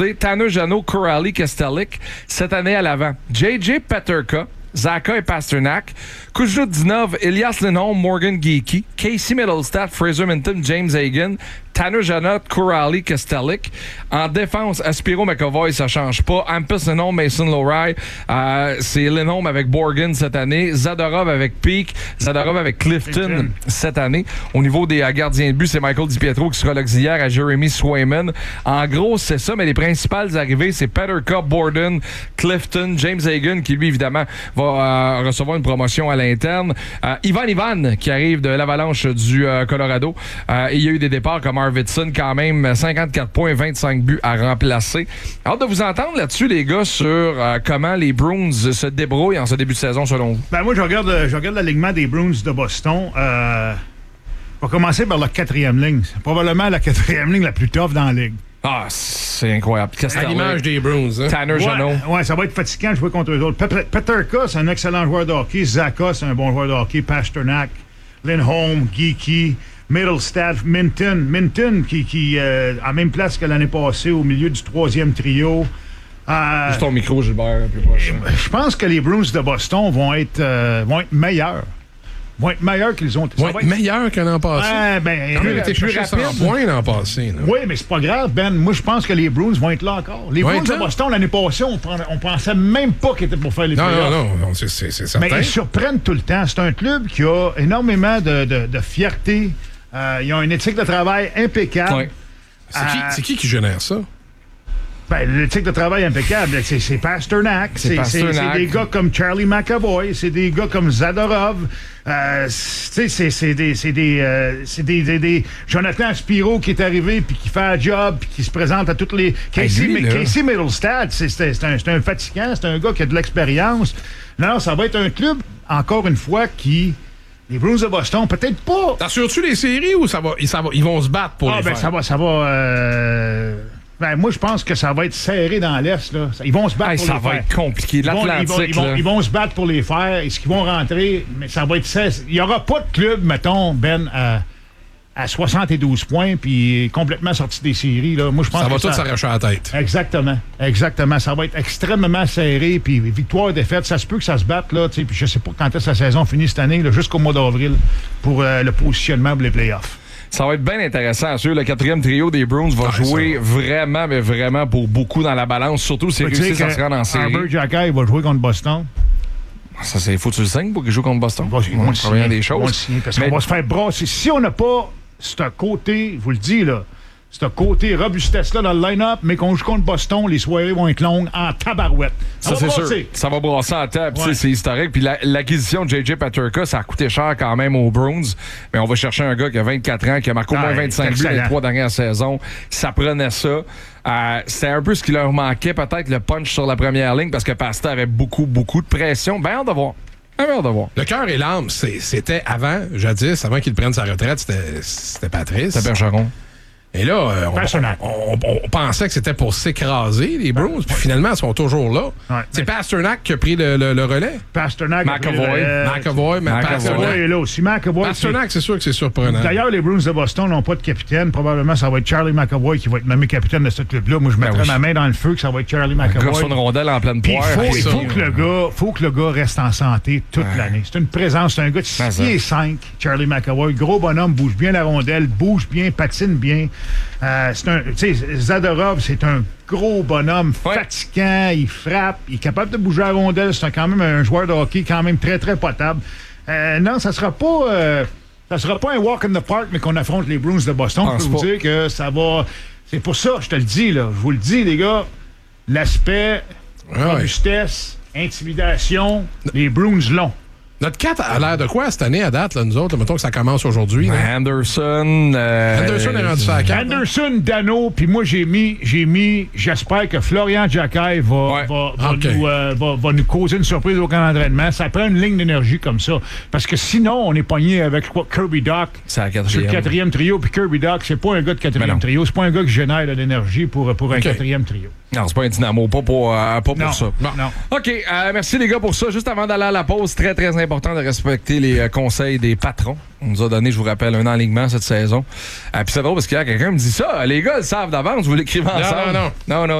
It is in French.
c'est Tanner Jeannot, Corrali, Kestelik. Cette année à l'avant, J.J. Peterka, Zaka et Pasternak, Kuzhdinov, Elias Lindholm, Morgan Geekie, Casey Middlestat, Fraser Minton, James Hagan, Tanner Jeannot, Corrali, Kestelik. En défense, Aspiro McAvoy, ça change pas. Hampus Lindholm, Mason Lohrei. C'est Lindholm avec Borgen cette année. Zadorov avec Peake. Zadorov avec Clifton cette année. Au niveau des gardiens de but, c'est Michael DiPietro qui sera l'auxiliaire à Jeremy Swayman. En gros, c'est ça, mais les principales arrivées, c'est Peterka, Borden, Clifton, James Hagan, qui lui, évidemment, va recevoir une promotion à l'interne. Ivan qui arrive de l'Avalanche du Colorado. Il y a eu des départs comme Arvidsson, quand même 54 points, 25 buts à remplacer. Hâte de vous entendre là-dessus, les gars, sur comment les Bruins se débrouillent en ce début de saison, selon vous. Ben moi, je regarde l'alignement des Bruins de Boston. On va commencer par la 4e ligne. C'est probablement la 4e ligne la plus tough dans la ligue. Ah, c'est incroyable. À l'image des Bruins. Hein? Tanner Jeannot. Ouais, ça va être fatigant de jouer contre eux autres. Peterka, c'est un excellent joueur de hockey. Zaka, c'est un bon joueur de hockey. Pasternak, Lindholm, Geekie, Middlestat, Minton qui à même place que l'année passée au milieu du 3e trio. Juste ton micro, Gilbert, plus proche. Je pense que les Bruins de Boston vont être meilleurs. Vont être meilleurs qu'ils ont été. Vont être meilleurs que l'an passé. Ils ont été chercher 100 points l'an passé. Là. Oui, mais c'est pas grave, Ben. Moi, je pense que les Bruins vont être là encore. Les Bruins de Boston, l'année passée, on pensait même pas qu'ils étaient pour faire les playoffs. Non, c'est certain. Mais ils surprennent tout le temps. C'est un club qui a énormément de fierté. Ils ont une éthique de travail impeccable. Ouais. C'est qui génère ça? Ben, l'éthique de travail impeccable, c'est Pasternak. C'est des gars comme Charlie McAvoy. C'est des gars comme Zadorov. C'est des Jonathan Aspiro qui est arrivé puis qui fait un job puis qui se présente à toutes les... Casey Middlestat, c'est un fatigant. C'est un gars qui a de l'expérience. Non, ça va être un club, encore une fois, qui... Les Bruins de Boston, peut-être pas... T'assures-tu les séries ou ils vont se battre pour les faire? Ça va... moi, je pense que ça va être serré dans l'Est. Là. Ils vont se battre pour les faire. Ça va être compliqué. L'Atlantique, ils vont se battre pour les faire. Est-ce qu'ils vont rentrer? Mais ça va être... Il n'y aura pas de club, mettons, Ben, à 72 points puis complètement sorti des séries. Là. Moi, je pense ça va tout s'arracher à la tête. Exactement. Ça va être extrêmement serré. Puis victoire, défaite, ça se peut que ça se batte. Là, puis je sais pas quand est-ce que la saison finit cette année, là, jusqu'au mois d'avril, pour le positionnement pour les playoffs. Ça va être bien intéressant. Sûr, le 4e trio des Bruins va jouer vraiment, mais vraiment pour beaucoup dans la balance. Surtout s'ils réussissent à se rendre en série. Arber Xhekaj va jouer contre Boston. Ça, c'est faut que tu le signes pour qu'il joue contre Boston. Ils vont le signer. Des choses. Parce qu'on va se faire brasser. Si on n'a pas ce côté, je vous le dis, là, ce côté robustesse-là dans le line-up, mais qu'on joue contre Boston, les soirées vont être longues en tabarouette. Ça c'est sûr. Ça va brasser en table. Ouais. C'est historique. Puis l'acquisition de J.J. Peterka, ça a coûté cher quand même aux Bruins. Mais on va chercher un gars qui a 24 ans, qui a marqué au moins 25 buts les 3 dernières saisons. Ça prenait ça. C'était un peu ce qui leur manquait, peut-être le punch sur la première ligne, parce que Pasta avait beaucoup de pression. Ben, hâte de voir. Le cœur et l'âme, c'était jadis, avant qu'il prenne sa retraite, c'était Patrice. C'était Bergeron. Et là, on pensait que c'était pour s'écraser, les Bruins. Puis finalement, ils sont toujours là. Ouais, c'est Pasternak qui a pris le relais. Pasternak. McAvoy est là aussi. Pasternak, c'est sûr que c'est surprenant. D'ailleurs, les Bruins de Boston n'ont pas de capitaine. Probablement, ça va être Charlie McAvoy qui va être nommé capitaine de ce club-là. Moi, je mettrais ma main dans le feu que ça va être Charlie McAvoy. Un gars sur une rondelle en pleine poire. Il faut que le gars reste en santé toute l'année. C'est une présence. C'est un gars de 6 pieds 5, Charlie McAvoy. Gros bonhomme, bouge bien la rondelle, bouge bien, patine bien. Zadorov, c'est un gros bonhomme fatigant, il frappe, il est capable de bouger la rondelle, c'est quand même un joueur de hockey quand même très très potable. Non, ça sera pas un walk in the park, mais qu'on affronte les Bruins de Boston. Je peux vous dire que ça va... C'est pour ça, je te le dis, là, je vous le dis, les gars, l'aspect robustesse, intimidation, les Bruins l'ont. Notre 4 a l'air de quoi cette année à date, là, nous autres? Mettons que ça commence aujourd'hui. Anderson est rendu ça à 4. Anderson, Dano, puis moi j'ai mis, j'espère que Florian Xhekaj va nous causer une surprise au camp d'entraînement. Ça prend une ligne d'énergie comme ça. Parce que sinon, on est pogné avec Kirby Dach sur le 4e trio. Puis Kirby Dach, c'est pas un gars de 4e trio. C'est pas un gars qui génère de l'énergie pour un 4e trio. Non, c'est pas un dynamo, pas pour ça. Non. OK, merci les gars pour ça. Juste avant d'aller à la pause, très très important de respecter les conseils des patrons. On nous a donné, je vous rappelle, un enlignement cette saison. Puis c'est drôle parce qu'il y a quelqu'un qui me dit ça. Les gars, ils savent d'avance, vous l'écrivez ensemble. Non.